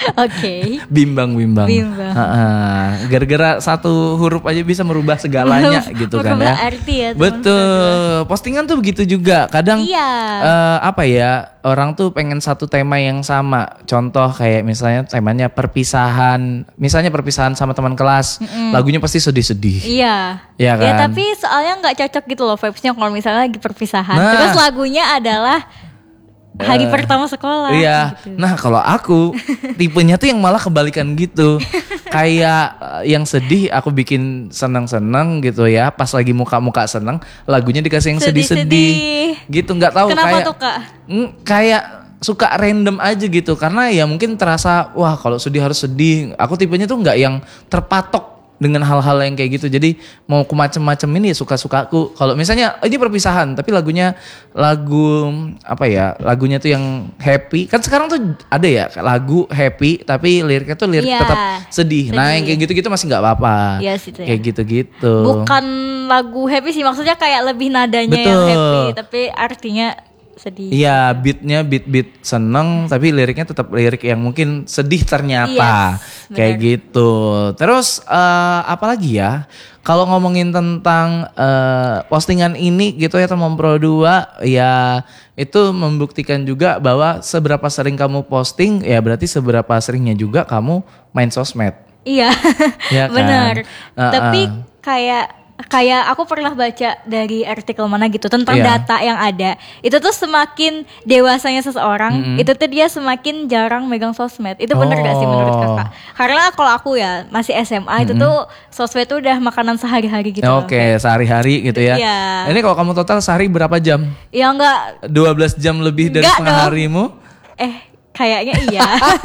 Oke. Bimbang. Gara-gara satu huruf aja bisa merubah segalanya gitu kan ya. Arti ya. Betul. Postingan tuh begitu juga. Kadang apa ya, orang tuh pengen satu tema yang sama. Contoh kayak misalnya temanya perpisahan. Misalnya perpisahan sama teman kelas. Lagunya pasti sedih-sedih. Iya. Ya kan? Ya tapi soalnya nggak cocok gitu loh vibes-nya kalau misalnya lagi perpisahan. Terus lagunya adalah hari pertama sekolah. Iya. Gitu. Nah kalau aku tipenya tuh yang malah kebalikan gitu. Kayak yang sedih aku bikin senang-senang gitu ya. Pas lagi muka-muka senang, lagunya dikasih yang sedih-sedih. Gitu, nggak tahu. Kenapa kayak, tuh Kak? Kayak suka random aja gitu. Karena ya mungkin terasa wah kalau sedih harus sedih. Aku tipenya tuh nggak yang terpatok dengan hal-hal yang kayak gitu. Jadi mau ku macem-macem ini ya suka-sukaku. Kalau misalnya ini perpisahan tapi lagunya lagu apa ya, lagunya tuh yang happy. Kan sekarang tuh ada ya lagu happy tapi liriknya tuh lirik tetap sedih. Nah yang kayak gitu-gitu masih gak apa-apa. Yes, itu ya. Kayak gitu-gitu. Bukan lagu happy sih, maksudnya kayak lebih nadanya yang happy tapi artinya sedih. Iya, beatnya beat seneng tapi liriknya tetap lirik yang mungkin sedih ternyata. Kayak gitu. Terus apalagi ya? Kalau ngomongin tentang postingan ini gitu ya teman Pro 2, ya itu membuktikan juga bahwa seberapa sering kamu posting ya berarti seberapa seringnya juga kamu main sosmed. Iya. Ya kan? Benar. Tapi kayak aku pernah baca dari artikel mana gitu tentang data yang ada. Itu tuh semakin dewasanya seseorang, itu tuh dia semakin jarang megang sosmed. Itu benar gak sih menurut Kakak? Karena kalau aku ya masih SMA itu tuh sosmed tuh udah makanan sehari-hari gitu. Oke, sehari-hari gitu ya. Iya. Ini kalau kamu total sehari berapa jam? Ya enggak 12 jam lebih dari setengah harimu? Kayaknya iya.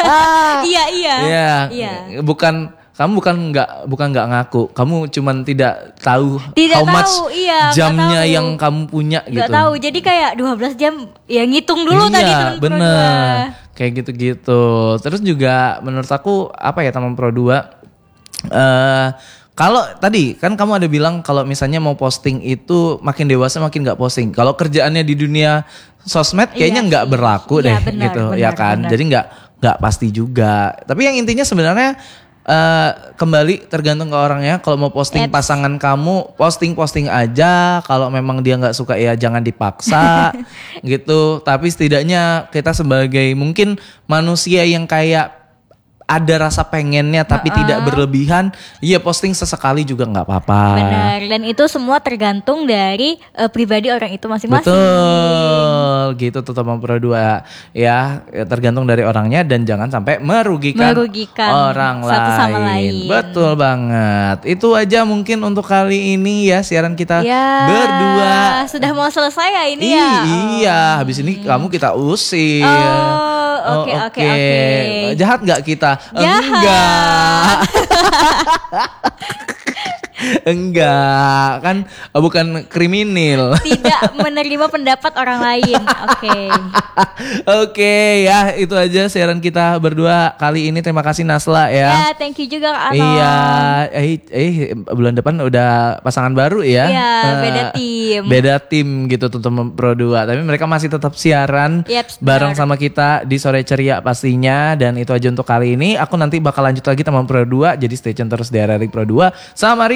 Iya. Kamu bukan nggak ngaku, kamu cuman tidak tahu how much jamnya yang kamu punya gitu. Gak tahu, jadi kayak 12 jam ya ngitung dulu tadi teman Pro 2. Bener, kayak gitu-gitu. Terus juga menurut aku apa ya teman Pro 2, kalau tadi kan kamu ada bilang kalau misalnya mau posting itu makin dewasa makin nggak posting. Kalau kerjaannya di dunia sosmed kayaknya nggak berlaku deh gitu ya kan. Jadi nggak pasti juga. Tapi yang intinya sebenarnya kembali tergantung ke orangnya. Kalau mau posting pasangan kamu, posting aja. Kalau memang dia nggak suka ya jangan dipaksa gitu. Tapi setidaknya kita sebagai mungkin manusia yang kayak ada rasa pengennya tapi tidak berlebihan, ya posting sesekali juga nggak apa-apa. Benar, dan itu semua tergantung dari pribadi orang itu masing-masing. Betul, gitu tuh teman Pro 2 ya, tergantung dari orangnya dan jangan sampai merugikan orang satu lain. Sama lain. Betul banget. Itu aja mungkin untuk kali ini ya siaran kita berdua. Sudah mau selesai ya ini ya. Iya, habis ini kita usir. Oke. Jahat nggak kita? Jahat. Enggak, kan bukan kriminal. Tidak menerima pendapat orang lain. Oke, ya itu aja siaran kita berdua kali ini. Terima kasih Nasla ya. Ya, thank you juga Kak Anom. Iya, bulan depan udah pasangan baru ya. Iya, beda tim gitu tuh teman Pro 2. Tapi mereka masih tetap siaran bareng sama kita di Sore Ceria pastinya. Dan itu aja untuk kali ini. Aku nanti bakal lanjut lagi teman Pro 2. Jadi stay tune terus di RRI Pro 2 sama